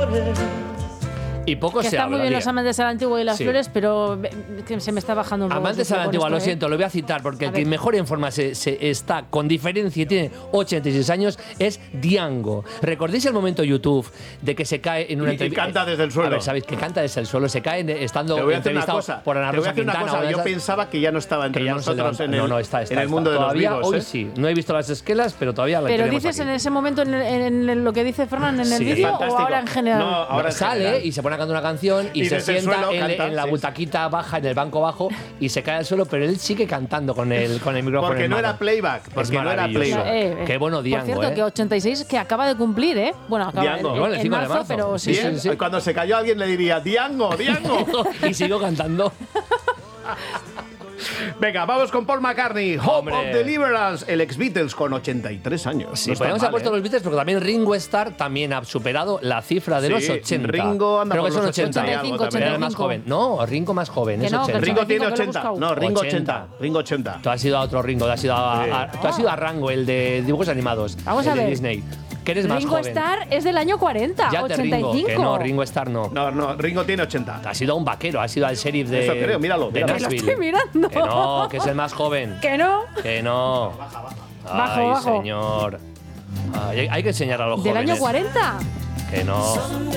flores. Y poco que se está habla. muy bien los amantes a la antigua y las Sí. flores, pero que se me está bajando un poco. Amantes a la antigua, lo siento, lo voy a citar porque el que mejor en forma se está con diferencia y tiene 86 años es Diango. ¿Recordáis el momento YouTube de que se cae en una entrevista? Y canta desde el suelo. A ver, ¿sabéis que canta desde el suelo? Se cae estando Te voy a hacer una entrevistado cosa. por Ana Te voy a Rosa hacer una Quintana. cosa. Yo pensaba que ya no estaba entre nosotros en el mundo de los todavía vivos. Hoy sí. No he visto las esquelas, pero todavía la Pero tenemos dices aquí. en ese momento, en lo que dice Fernán en el Sí. vídeo, o Fantástico. ahora en general. No, ahora en sale general. y se pone a cantar una canción y se desde el sienta suelo en canta, la sí. butaquita baja, en el banco bajo, y se cae al suelo, pero él sigue cantando con el micrófono Porque en no mano. era playback. Es Porque no era maravilloso. playback. Qué bueno Diango, Por cierto, que 86 que acaba de cumplir, ¿eh? Bueno, acaba Diango. Igual, el en 5 de marzo, marzo. pero sí. Bien. sí. Cuando se cayó alguien le diría Diango, Diango. Y siguió cantando. Venga, vamos con Paul McCartney, Hope Hombre. of Deliverance, el ex-Beatles con 83 años. Sí, No está podríamos mal, haber puesto los Beatles, porque también Ringo Starr también ha superado la cifra de Sí, los 80. Ringo anda Creo que por son los 80. 85, Era el más joven. No, Ringo más joven, Que es no, que 80. Ringo tiene 85 que lo he 80. buscado. No, Ringo 80. 80. Ringo 80. Tú has ido a otro Ringo, tú has ido a Rango, el de dibujos animados. Vamos el a de ver. Disney. Que eres más Ringo joven. Starr es del año 40, Ya te 85. Ringo, que no, Ringo Starr no. No, Ringo tiene 80. Ha sido un vaquero, ha sido al sheriff de. Eso creo, míralo, de míralo. Que lo Nashville. estoy mirando. Que no, que es el más joven. Que no. Que no. Bajo, Ay, bajo. señor. Ay, hay que enseñar a los Del jóvenes. año 40. Que no.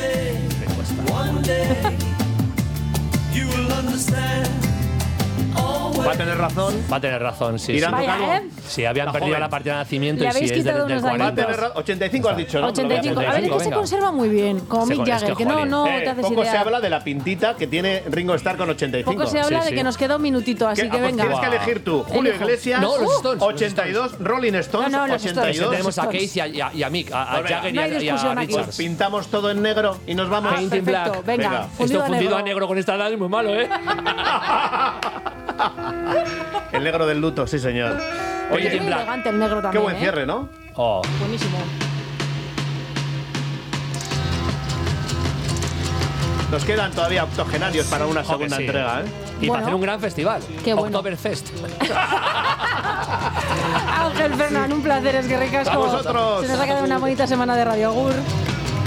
Va a tener razón. Va a tener razón, sí. Tirando Sí. Vaya, calvo. ¿eh? Sí, habían La perdido joven. la partida de nacimiento Le y sí, habéis es del, quitado del unos Va a 40. tener 85 has dicho, ¿no? 85. A ver, es que se venga. conserva muy bien, como Se- Mick es Jagger, que, que no, jolín. no te haces Poco idea. se habla de la pintita que tiene Ringo Starr con 85. Poco se habla Sí, de sí. que nos queda un minutito, así que pues venga. tienes que elegir tú. Julio Elijo. Iglesias, No, los Stones, los 82, Rolling Stones, No, los Stones. 82. Tenemos a Stones. Keith y a Mick, a Pues venga, Jagger no hay y a discusión aquí. Richards. Pues pintamos todo en negro y nos vamos. Ah, Paint in perfecto, black. venga. Venga. Fundido Esto a fundido negro. a negro con esta edad es muy malo, ¿eh? El negro del luto, sí, señor. Oye, Muy in black. elegante el negro Qué también, buen ¿eh? cierre, ¿no? Oh. Buenísimo. Nos quedan todavía octogenarios para una Joder, segunda sí. entrega, ¿eh? Y Bueno. para hacer un gran festival. Qué bueno. Oktoberfest. Ángel Fernán, un placer, es que ricasco. A vosotros. Se nos ha quedado una bonita semana de Radio Agur.